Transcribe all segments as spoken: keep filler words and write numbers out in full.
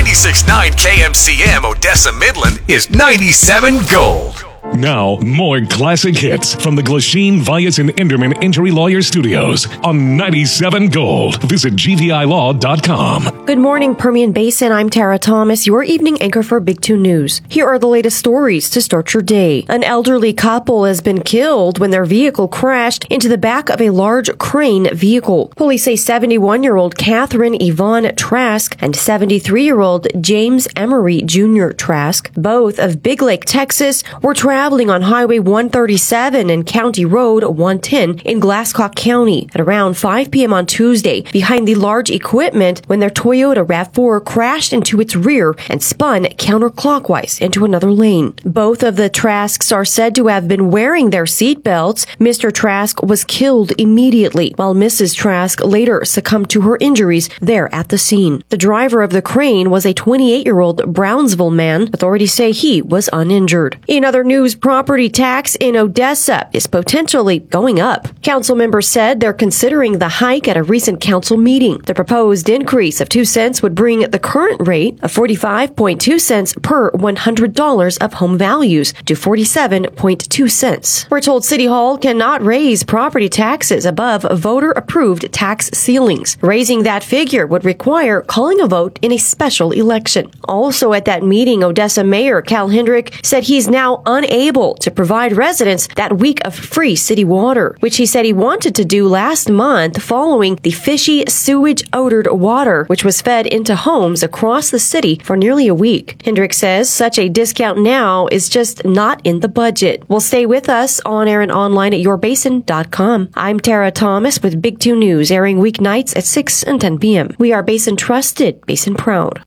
ninety-six point nine K M C M Odessa Midland is ninety-seven Gold. Now, more classic hits from the Glasheen, Vyas, and Enderman Injury Lawyer Studios on ninety-seven Gold. Visit G V I law dot com. Good morning, Permian Basin. I'm Tara Thomas, your evening anchor for Big Two News. Here are the latest stories to start your day. An elderly couple has been killed when their vehicle crashed into the back of a large crane vehicle. Police say seventy-one-year-old Catherine Yvonne Trask and seventy-three-year-old James Emery Junior Trask, both of Big Lake, Texas, were traveling on Highway one thirty-seven and County Road one ten in Glasscock County at around five p.m. on Tuesday behind the large equipment when their Toyota RAV four crashed into its rear and spun counterclockwise into another lane. Both of the Trasks are said to have been wearing their seat belts. Mister Trask was killed immediately, while Missus Trask later succumbed to her injuries there at the scene. The driver of the crane was a twenty-eight-year-old Brownsville man. Authorities say he was uninjured. In other news, property tax in Odessa is potentially going up. Council members said they're considering the hike at a recent council meeting. The proposed increase of two cents would bring the current rate of forty-five point two cents per one hundred dollars of home values to forty-seven point two cents. We're told City Hall cannot raise property taxes above voter-approved tax ceilings. Raising that figure would require calling a vote in a special election. Also at that meeting, Odessa Mayor Cal Hendrick said he's now unable able to provide residents that week of free city water, which he said he wanted to do last month following the fishy sewage-odored water, which was fed into homes across the city for nearly a week. Hendricks says such a discount now is just not in the budget. Well, stay with us on air and online at your basin dot com. I'm Tara Thomas with Big Two News, airing weeknights at six and ten p.m. We are Basin trusted, Basin proud.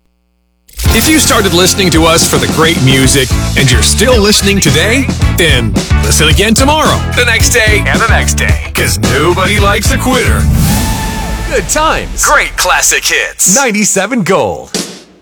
If you started listening to us for the great music and you're still listening today, then listen again tomorrow, the next day, and the next day, because nobody likes a quitter. Good times. Great classic hits. ninety-seven Gold.